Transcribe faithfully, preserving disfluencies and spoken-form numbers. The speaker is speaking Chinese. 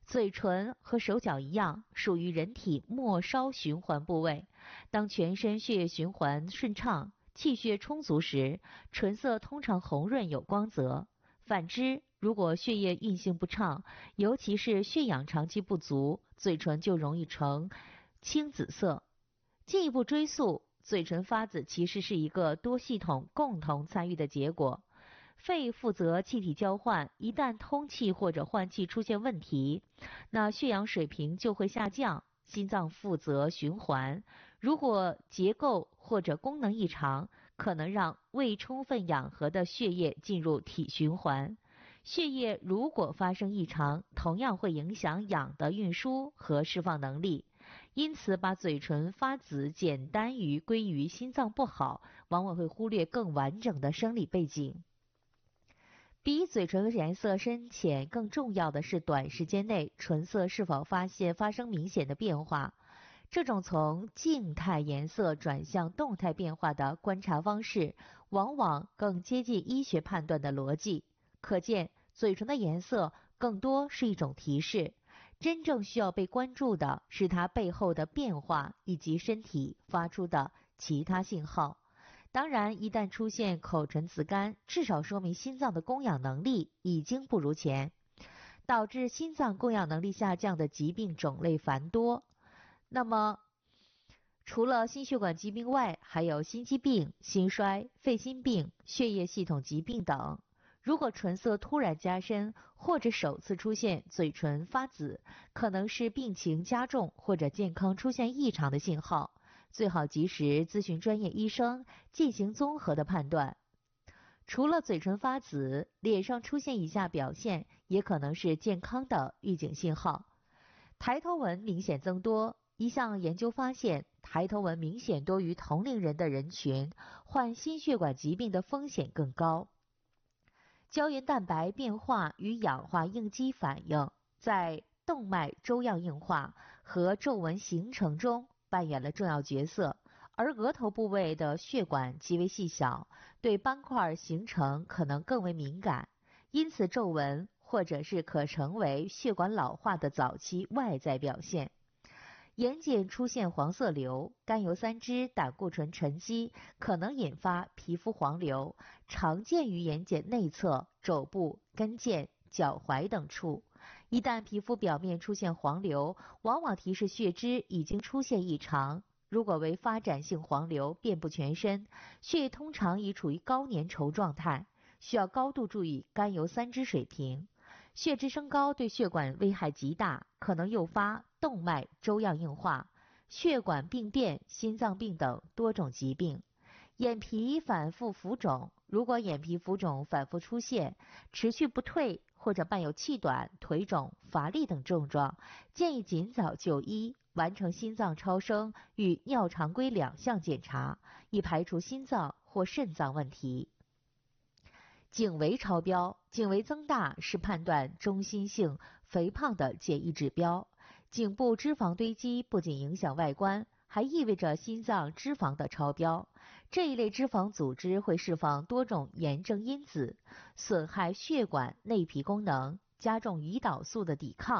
嘴唇和手脚一样，属于人体末梢循环部位。当全身血液循环顺畅、气血充足时，唇色通常红润有光泽。反之，如果血液运行不畅，尤其是血氧长期不足，嘴唇就容易呈青紫色。进一步追溯，嘴唇发紫其实是一个多系统共同参与的结果。肺负责气体交换，一旦通气或者换气出现问题，那血氧水平就会下降。心脏负责循环，如果结构或者功能异常，可能让未充分氧合的血液进入体循环。血液如果发生异常，同样会影响氧的运输和释放能力。因此，把嘴唇发紫简单于归于心脏不好，往往会忽略更完整的生理背景。比嘴唇颜色深浅更重要的是短时间内唇色是否发现发生明显的变化。这种从静态颜色转向动态变化的观察方式，往往更接近医学判断的逻辑。可见，嘴唇的颜色更多是一种提示，真正需要被关注的是它背后的变化以及身体发出的其他信号。当然，一旦出现口唇紫干，至少说明心脏的供氧能力已经不如前。导致心脏供氧能力下降的疾病种类繁多。那么，除了心血管疾病外，还有心肌病、心衰、肺心病、血液系统疾病等。如果唇色突然加深，或者首次出现嘴唇发紫，可能是病情加重或者健康出现异常的信号。最好及时咨询专业医生进行综合的判断。除了嘴唇发紫，脸上出现以下表现也可能是健康的预警信号。抬头纹明显增多，一项研究发现，抬头纹明显多于同龄人的人群，患心血管疾病的风险更高。胶原蛋白变化与氧化应激反应在动脉粥样硬化和皱纹形成中扮演了重要角色，而额头部位的血管极为细小，对斑块形成可能更为敏感，因此皱纹或者是可成为血管老化的早期外在表现。眼睑出现黄色瘤，甘油三酯胆固醇沉积可能引发皮肤黄瘤，常见于眼睑内侧、肘部、跟腱、脚踝等处。一旦皮肤表面出现黄瘤，往往提示血脂已经出现异常。如果为发展性黄瘤遍布全身，血液通常已处于高粘稠状态，需要高度注意甘油三酯水平。血脂升高对血管危害极大，可能诱发动脉粥样硬化、血管病变、心脏病等多种疾病。眼皮反复浮肿，如果眼皮浮肿反复出现，持续不退，或者伴有气短、腿肿、乏力等症状，建议尽早就医，完成心脏超声与尿常规两项检查，以排除心脏或肾脏问题。颈围超标，颈围增大是判断中心性肥胖的简易指标。颈部脂肪堆积不仅影响外观，还意味着心脏脂肪的超标。这一类脂肪组织会释放多种炎症因子，损害血管内皮功能，加重胰岛素的抵抗。